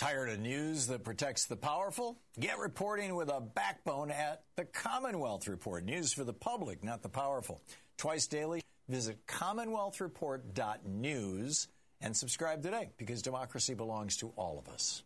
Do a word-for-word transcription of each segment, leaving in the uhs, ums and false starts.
Tired of news that protects the powerful? Get reporting with a backbone at the Commonwealth Report. News for the public, not the powerful. Twice daily, visit commonwealth report dot news and subscribe today, because democracy belongs to all of us.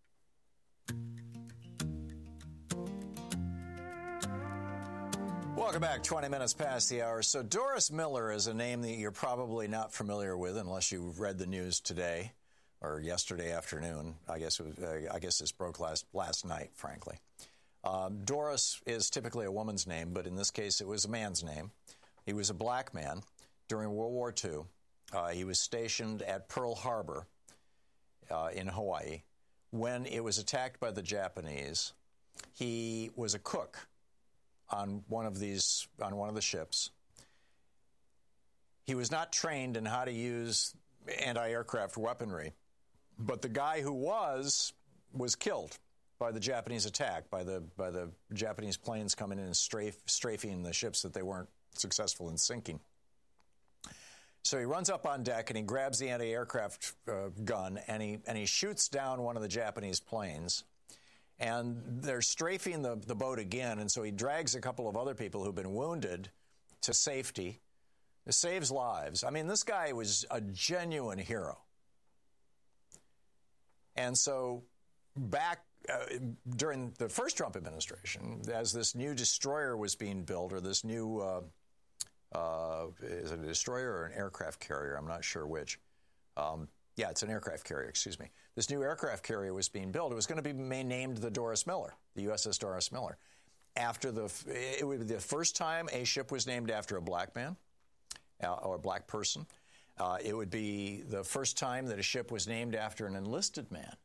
Welcome back. twenty minutes past the hour. So Doris Miller is a name that you're probably not familiar with unless you read the news today or yesterday afternoon. I guess it was, uh, I guess this broke last last night, frankly. Um, Doris is typically a woman's name, but in this case it was a man's name. He was a black man during World War Two. Uh, he was stationed at Pearl Harbor uh, in Hawaii. When it was attacked by the Japanese, he was a cook on one of these, on one of the ships. He was not trained in how to use anti-aircraft weaponry, but the guy who was, was killed by the Japanese attack, by the by the Japanese planes coming in and strafe, strafing the ships that they weren't successful in sinking. So he runs up on deck and he grabs the anti-aircraft uh, gun and he and he shoots down one of the Japanese planes. And they're strafing the, the boat again, and so he drags a couple of other people who've been wounded to safety. It saves lives. I mean, this guy was a genuine hero. And so back uh, during the first Trump administration, as this new destroyer was being built, or this new, uh, uh, is it a destroyer or an aircraft carrier? I'm not sure which. Um, Yeah, it's an aircraft carrier, excuse me. This new aircraft carrier was being built. It was going to be named the Doris Miller, the U S S Doris Miller. After the, it would be the first time a ship was named after a black man uh, or a black person. Uh, it would be the first time that a ship was named after an enlisted man.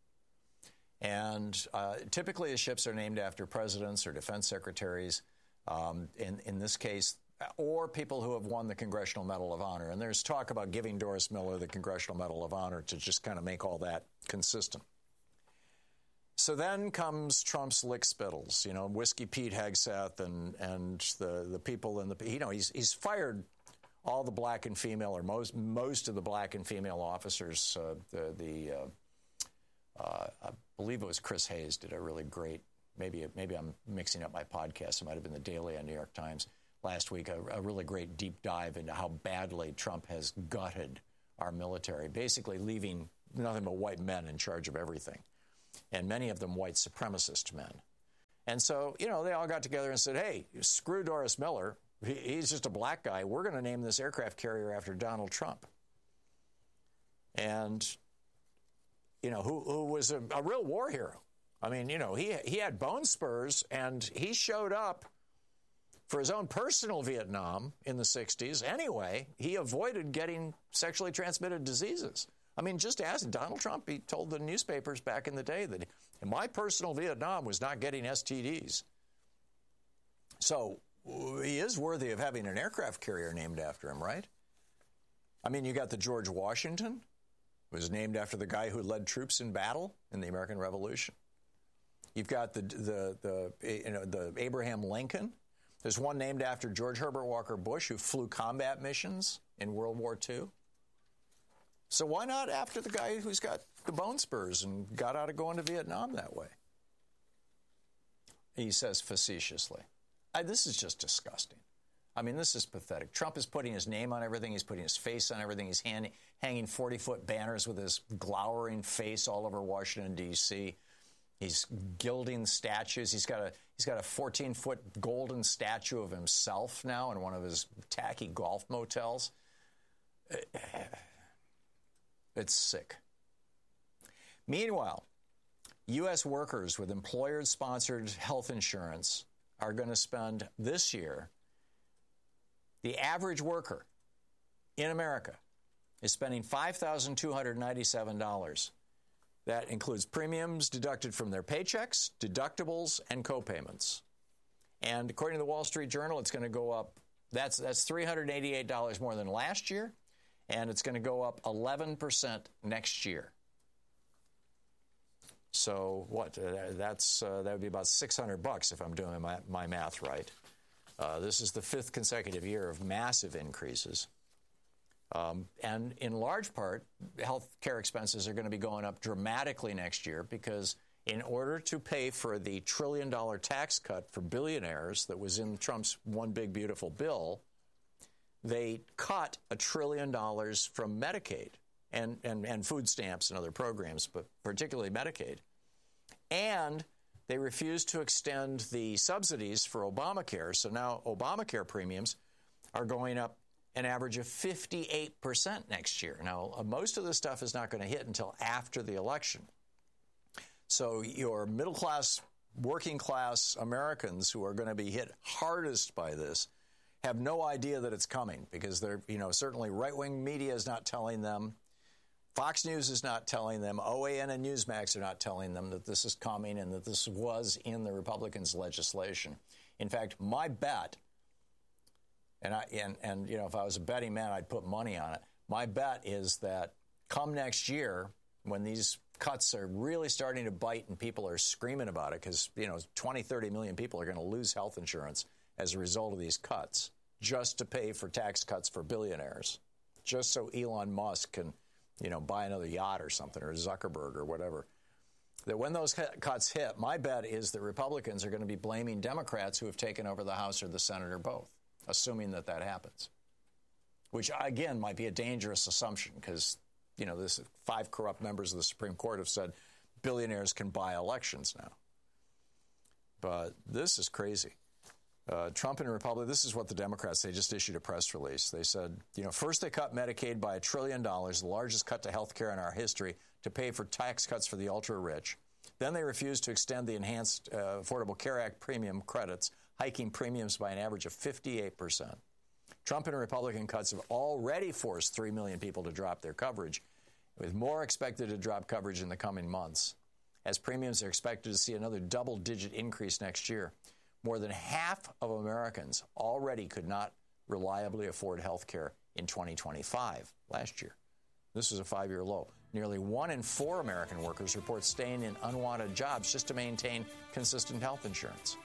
And uh, typically the ships are named after presidents or defense secretaries. Um, in, in this case, or people who have won the Congressional Medal of Honor. And there's talk about giving Doris Miller the Congressional Medal of Honor to just kind of make all that consistent. So then comes Trump's lickspittles, you know, Whiskey Pete Hegseth and and the, the people in the, you know, he's he's fired all the black and female, or most most of the black and female officers. Uh, the the uh, uh, I believe it was Chris Hayes did a really great, maybe maybe I'm mixing up my podcast. It might have been the Daily on New York Times last week, a, a really great deep dive into how badly Trump has gutted our military, basically leaving nothing but white men in charge of everything, and many of them white supremacist men. And so, you know, they all got together and said, hey, screw Doris Miller. He, he's just a black guy. We're going to name this aircraft carrier after Donald Trump. And, you know, who, who was a, a real war hero. I mean, you know, he he had bone spurs, and he showed up for his own personal Vietnam in the sixties. Anyway, he avoided getting sexually transmitted diseases. I mean, just ask Donald Trump. He told the newspapers back in the day that my personal Vietnam was not getting S T Ds. So he is worthy of having an aircraft carrier named after him, right? I mean, you got the George Washington, who was named after the guy who led troops in battle in the American Revolution. You've got the the the you know the Abraham Lincoln. There's one named after George Herbert Walker Bush, who flew combat missions in World War Two. So why not after the guy who's got the bone spurs and got out of going to Vietnam that way? He says facetiously. I, this is just disgusting. I mean, this is pathetic. Trump is putting his name on everything. He's putting his face on everything. He's hand, hanging forty-foot banners with his glowering face all over Washington, D C He's gilding statues. He's got a he's got a fourteen-foot golden statue of himself now in one of his tacky golf motels. It's sick. Meanwhile, U S workers with employer-sponsored health insurance are going to spend this year, the average worker in America is spending five thousand two hundred ninety-seven dollars. That includes premiums deducted from their paychecks, deductibles, and copayments. And according to the Wall Street Journal, it's going to go up, that's that's three hundred eighty-eight dollars more than last year, and it's going to go up eleven percent next year. So what? Uh, that's uh, that would be about six hundred bucks if I'm doing my, my math right. Uh, this is the fifth consecutive year of massive increases. Um, and in large part, health care expenses are going to be going up dramatically next year because in order to pay for the trillion dollar tax cut for billionaires that was in Trump's one big beautiful bill, they cut a trillion dollars from Medicaid and, and, and food stamps and other programs, but particularly Medicaid. And they refused to extend the subsidies for Obamacare. So now Obamacare premiums are going up an average of fifty-eight percent next year. Now, most of this stuff is not going to hit until after the election. So your middle-class, working-class Americans who are going to be hit hardest by this have no idea that it's coming because they're, you know, certainly right-wing media is not telling them. Fox News is not telling them. O A N and Newsmax are not telling them that this is coming and that this was in the Republicans' legislation. In fact, my bet, and, I, and, and you know, if I was a betting man, I'd put money on it. My bet is that come next year, when these cuts are really starting to bite and people are screaming about it because, you know, twenty, thirty million people are going to lose health insurance as a result of these cuts just to pay for tax cuts for billionaires, just so Elon Musk can, you know, buy another yacht or something, or Zuckerberg or whatever. That when those cuts hit, my bet is that Republicans are going to be blaming Democrats who have taken over the House or the Senate or both, assuming that that happens, which, again, might be a dangerous assumption because, you know, this five corrupt members of the Supreme Court have said billionaires can buy elections now. But this is crazy. Uh, Trump and Republicans, this is what the Democrats, they just issued a press release. They said, you know, first they cut Medicaid by a trillion dollars, the largest cut to health care in our history, to pay for tax cuts for the ultra-rich. Then they refused to extend the Enhanced uh, Affordable Care Act premium credits, hiking premiums by an average of fifty-eight percent. Trump and Republican cuts have already forced three million people to drop their coverage, with more expected to drop coverage in the coming months, as premiums are expected to see another double-digit increase next year. More than half of Americans already could not reliably afford health care in twenty twenty-five, last year. This was a five-year low. Nearly one in four American workers report staying in unwanted jobs just to maintain consistent health insurance.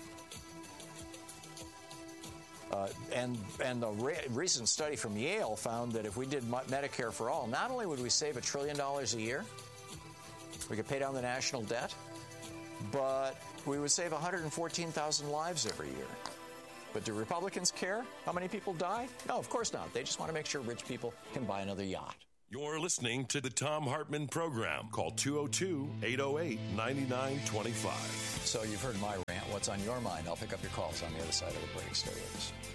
Uh, and and the re- recent study from Yale found that if we did Medicare for all, not only would we save a trillion dollars a year, we could pay down the national debt, but we would save one hundred fourteen thousand lives every year. But do Republicans care how many people die? No, of course not. They just want to make sure rich people can buy another yacht. You're listening to the Thom Hartmann Program. Call two oh two, eight oh eight, nine nine two five. So you've heard my rant. What's on your mind? I'll pick up your calls on the other side of the break. Stay with us.